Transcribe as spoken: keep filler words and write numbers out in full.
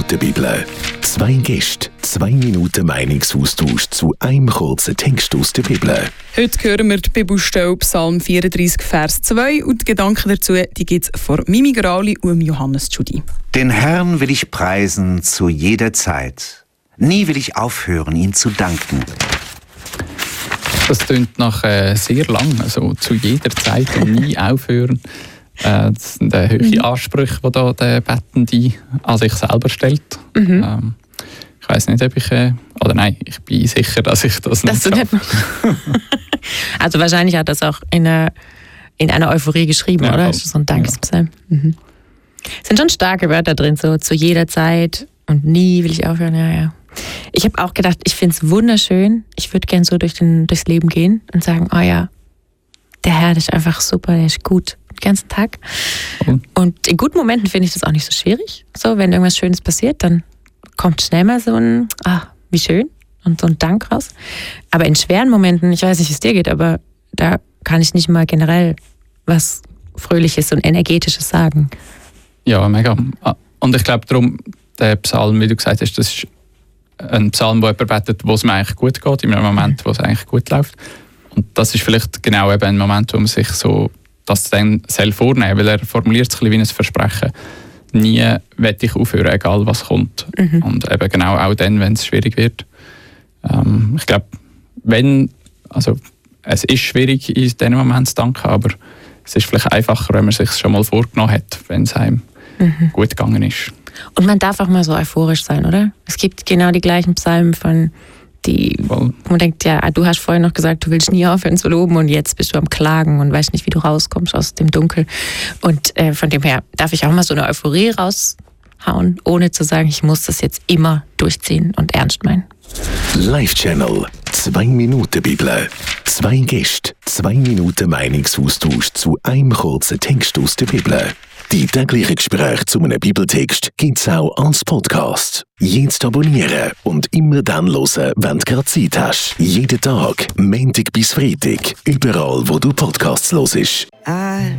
Minuten Bibel. Zwei Gäste, zwei Minuten Meinungsaustausch zu einem kurzen Text aus der Bibel. Heute hören wir die Bibelstelle Psalm vierunddreissig, Vers zwei und die Gedanken dazu gibt es von Mimi Grauli und Johannes Tschudi. Den Herrn will ich preisen zu jeder Zeit. Nie will ich aufhören, ihm zu danken. Das klingt nach äh, sehr lang, also zu jeder Zeit und nie aufhören. Äh, das sind äh, hohe Ansprüche, die da der Bettende an sich selber stellt. Mhm. Ähm, ich weiss nicht, ob ich... Äh, oder nein, ich bin sicher, dass ich das nicht schaffe. Also wahrscheinlich hat er das auch in einer, in einer Euphorie geschrieben, ja, oder? Das ist so ein Dankespsalm. Ja. Mhm. Es sind schon starke Wörter drin, so zu jeder Zeit und nie will ich aufhören. Ja, ja. Ich habe auch gedacht, ich finde es wunderschön. Ich würde gerne so durch den, durchs Leben gehen und sagen, oh ja, der Herr, der ist einfach super, der ist gut. Den ganzen Tag. Mhm. Und in guten Momenten finde ich das auch nicht so schwierig. So, wenn irgendwas Schönes passiert, dann kommt schnell mal so ein, ah, wie schön, und so ein Dank raus. Aber in schweren Momenten, ich weiß nicht, wie es dir geht, aber da kann ich nicht mal generell was Fröhliches und Energetisches sagen. Ja, mega. Und ich glaube darum, der Psalm, wie du gesagt hast, das ist ein Psalm, wo jemand betet, wo es mir eigentlich gut geht, in einem Moment, wo es eigentlich gut läuft. Und das ist vielleicht genau eben ein Moment, wo man sich so das dann selbst vornehmen, weil er formuliert es ein bisschen wie ein Versprechen. Nie will ich aufhören, egal was kommt. Mhm. Und eben genau auch dann, wenn es schwierig wird. Ähm, ich glaube, wenn, also es ist schwierig, in diesem Moment zu danken, aber es ist vielleicht einfacher, wenn man es sich schon mal vorgenommen hat, wenn es einem mhm. gut gegangen ist. Und man darf auch mal so euphorisch sein, oder? Es gibt genau die gleichen Psalmen von die, wo man denkt, ja, du hast vorhin noch gesagt, du willst nie aufhören zu loben und jetzt bist du am Klagen und weißt nicht, wie du rauskommst aus dem Dunkel. Und äh, von dem her darf ich auch mal so eine Euphorie raushauen, ohne zu sagen, ich muss das jetzt immer durchziehen und ernst meinen. Live-Channel, zwei Minuten Bibel. Zwei Gäste, zwei Minuten Meinungsaustausch zu einem kurzen Text aus der Bibel. Die täglichen Gespräche zu einem Bibeltext gibt es auch als Podcast. Jetzt abonnieren und immer dann hören, wenn du gerade Zeit hast. Jeden Tag, Montag bis Freitag, überall, wo du Podcasts hörst.